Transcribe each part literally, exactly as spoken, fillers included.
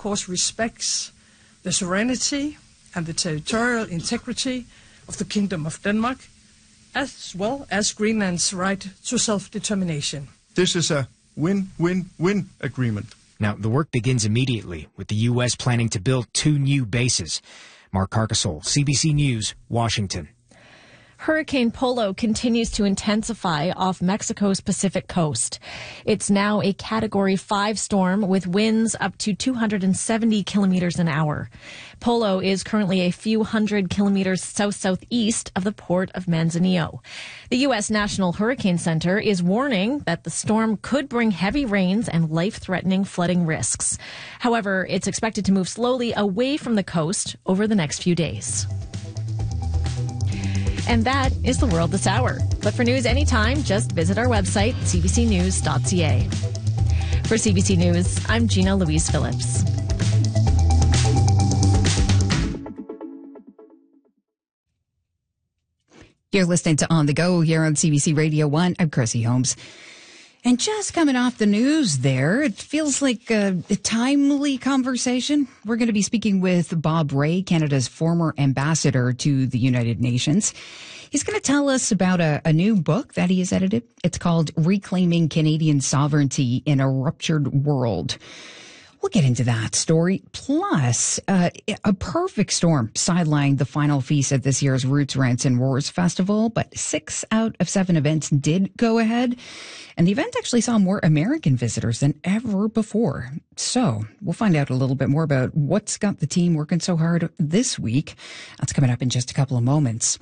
course, respects the sovereignty and the territorial integrity of the Kingdom of Denmark, as well as Greenland's right to self-determination. This is a win-win-win agreement. Now, the work begins immediately, with the U S planning to build two new bases. Mark Carcasole, C B C News, Washington. Hurricane Polo continues to intensify off Mexico's Pacific coast. It's now a Category five storm with winds up to two hundred seventy kilometers an hour. Polo is currently a few hundred kilometers south-southeast of the port of Manzanillo. The U S National Hurricane Center is warning that the storm could bring heavy rains and life-threatening flooding risks. However, it's expected to move slowly away from the coast over the next few days. And that is the world this hour. But for news anytime, just visit our website, c b c news dot c a. For C B C News, I'm Gina Louise Phillips. You're listening to On the Go here on C B C Radio one. I'm Chrissy Holmes. And just coming off the news there, it feels like a, a timely conversation. We're going to be speaking with Bob Rae, Canada's former ambassador to the United Nations. He's going to tell us about a, a new book that he has edited. It's called Reclaiming Canadian Sovereignty in a Ruptured World. We'll get into that story. Plus, uh, a perfect storm sidelining the final feast at this year's Roots, Rants and Roars Festival. But six out of seven events did go ahead. And the event actually saw more American visitors than ever before. So we'll find out a little bit more about what's got the team working so hard this week. That's coming up in just a couple of moments.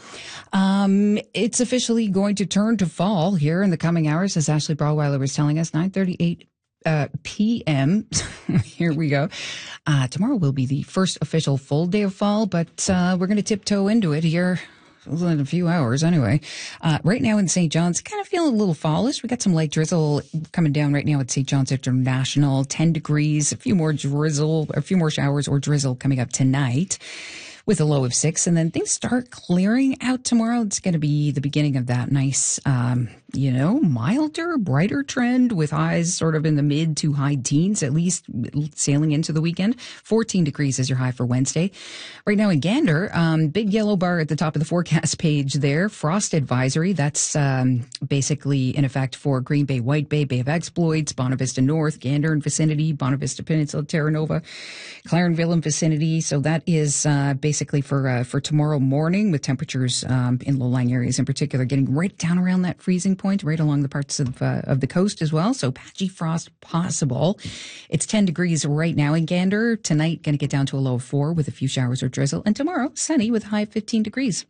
Um, it's officially going to turn to fall here in the coming hours, as Ashley Brawweiler was telling us, nine thirty-eight Uh, P M Here we go. Uh, tomorrow will be the first official full day of fall, but uh, we're going to tiptoe into it here in a few hours anyway. Uh, right now in Saint John's, kind of feeling a little fallish. We got some light drizzle coming down right now at Saint John's International, ten degrees, a few more drizzle, a few more showers or drizzle coming up tonight, with a low of six. And then things start clearing out tomorrow. It's going to be the beginning of that nice, um, you know, milder, brighter trend with highs sort of in the mid to high teens, at least sailing into the weekend. fourteen degrees is your high for Wednesday. Right now in Gander, um, big yellow bar at the top of the forecast page there. Frost advisory. That's um, basically in effect for Green Bay, White Bay, Bay of Exploits, Bonavista North, Gander and vicinity, Bonavista Peninsula, Terra Nova, Clarenville and vicinity. So that is uh, basically for uh, for tomorrow morning, with temperatures um, in low-lying areas in particular getting right down around that freezing point, right along the parts of uh, of the coast as well. So patchy frost possible. It's ten degrees right now in Gander. Tonight, going to get down to a low of four with a few showers or drizzle. And tomorrow, sunny with a high of fifteen degrees.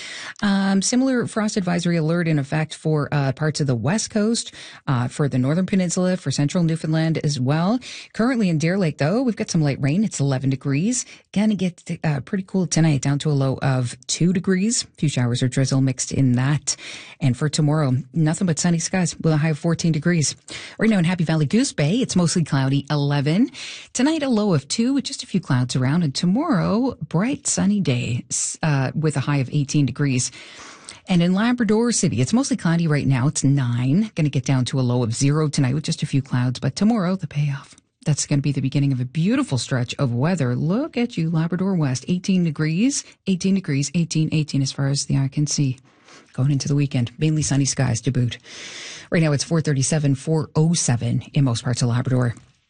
Um, similar frost advisory alert in effect for uh, parts of the west coast, uh, for the northern peninsula, for central Newfoundland as well. Currently in Deer Lake, though, we've got some light rain. It's eleven degrees. Going to get uh, pretty cool tonight, down to a low of two degrees. A few showers or drizzle mixed in that. And for tomorrow, nothing but sunny skies with a high of fourteen degrees. Right now in Happy Valley Goose Bay, it's mostly cloudy, eleven. Tonight, a low of two with just a few clouds around. And tomorrow, bright sunny day uh, with a high of eighteen degrees. And in Labrador City, it's mostly cloudy right now. It's nine. Going to get down to a low of zero tonight with just a few clouds. But tomorrow, the payoff. That's going to be the beginning of a beautiful stretch of weather. Look at you, Labrador West, eighteen degrees, eighteen degrees, eighteen, eighteen as far as the eye can see. Going into the weekend, mainly sunny skies to boot. Right now it's four thirty-seven, four oh seven in most parts of Labrador.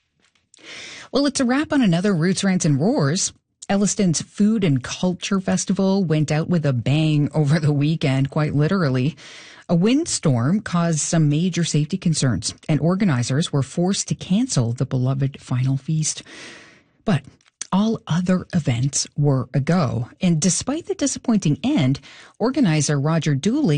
Well, it's a wrap on another Roots, Rants and Roars. Elliston's Food and Culture Festival went out with a bang over the weekend, quite literally. A windstorm caused some major safety concerns, and organizers were forced to cancel the beloved final feast. But all other events were a go. And despite the disappointing end, organizer Roger Dooley